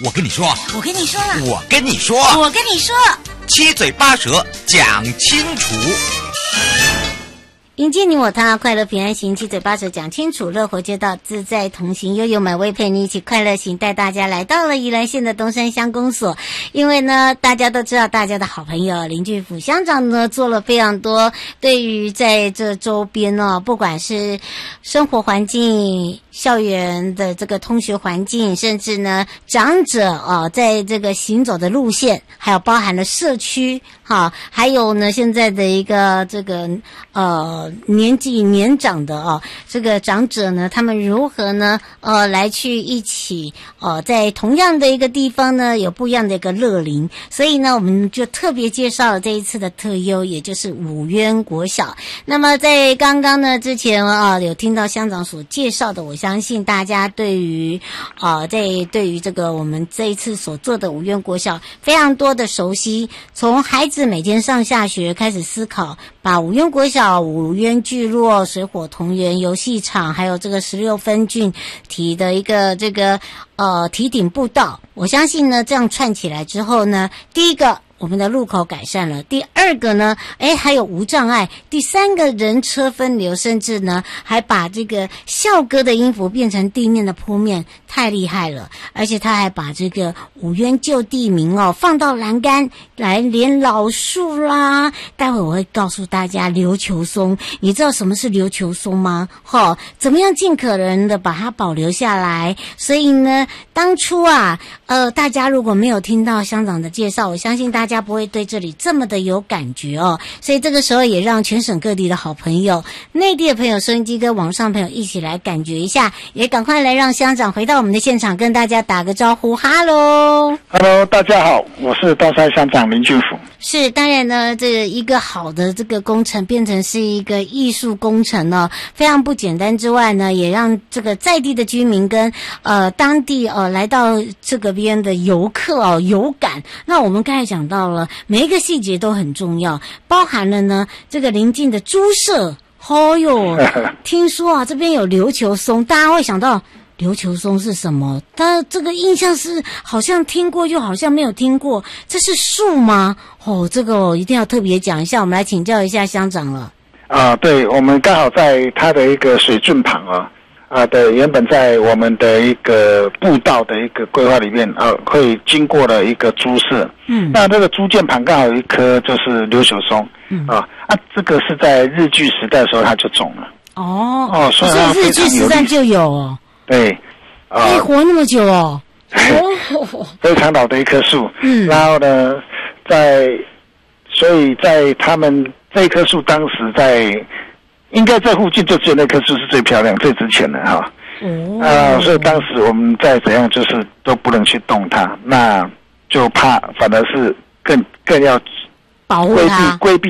我跟你说， 我跟你说了， 我跟你说， 我跟你说， 七嘴八舌讲清楚。 迎接你我他，快乐平安行，七嘴八舌讲清楚，乐活街道自在同行，悠悠美味陪你一起快乐行，带大家来到了宜兰县的东山乡公所。因为呢，大家都知道，大家的好朋友林俊甫乡长呢做了非常多对于在这周边哦，不管是生活环境、校园的这个通学环境，甚至呢长者在这个行走的路线，还有包含了社区还有呢现在的一个这个年纪年长的这个长者呢，他们如何呢来去一起在同样的一个地方呢有不一样的一个乐龄，所以呢我们就特别介绍了这一次的特优，也就是五渊国小。那么在刚刚呢之前有听到乡长所介绍的，我相信大家对于对于这个我们这一次所做的五渊国小非常多的熟悉，从孩子每天上下学开始思考，把五渊国小、五渊聚落、水火同源游戏场，还有这个16分郡体的一个这个堤顶步道，我相信呢这样串起来之后呢，第一个我们的路口改善了，第二个呢还有无障碍，第三个人车分流，甚至呢还把这个校歌的音符变成地面的铺面，太厉害了。而且他还把这个五渊旧地名放到栏杆来，连老树啦，待会我会告诉大家琉球松，你知道什么是琉球松吗？怎么样尽可能的把它保留下来。所以呢当初大家如果没有听到乡长的介绍，我相信大家不会对这里这么的有感觉所以这个时候也让全省各地的好朋友、内地的朋友、收音机跟网上朋友一起来感觉一下，也赶快来让乡长回到我们的现场，跟大家打个招呼。哈喽， 大家好，我是东山乡长林俊甫。 是，当然呢，这一个好的这个工程变成是一个艺术工程非常不简单之外呢，也让这个在地的居民跟当地来到这个边的游客有感。那我们刚才讲到了每一个细节都很重要，包含了呢这个邻近的猪舍。听说这边有琉球松，大家会想到琉球松是什么？他这个印象是好像听过又好像没有听过，这是树吗？这个我一定要特别讲一下，我们来请教一下乡长了。 对，我们刚好在它的一个水圳旁原本在我们的一个步道的一个规划里面会经过了一个猪舍。那这个猪圈旁刚好有一棵就是琉球松。这个是在日据时代的时候它就种了。所以日据时代就有对， 活那么久非常老的一棵树。然后呢，所以在他们这棵树当时应该在附近就只有那棵树是最漂亮、最值钱的所以当时我们再怎样就是都不能去动它，那就怕反而是更要保护它， 规避